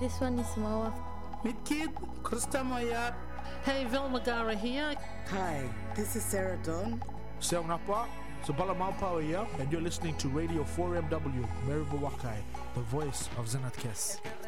this one is Mawa. Meet Kid, Krista Maya. Hey, Velma Gara here. Hi, this is Sarah Dawn. Seong Napa, Sabala Maupawa here, and you're listening to Radio 4MW, Maribu Wakai, the voice of Zenat Kes.